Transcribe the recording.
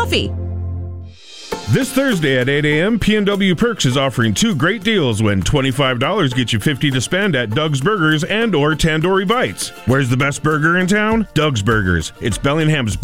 coffee. This Thursday at 8 a.m., P&W Perks is offering 2 great deals when $25 gets you $50 to spend at Doug's Burgers and or Tandoori Bites. Where's the best burger in town? Doug's Burgers. It's Bellingham's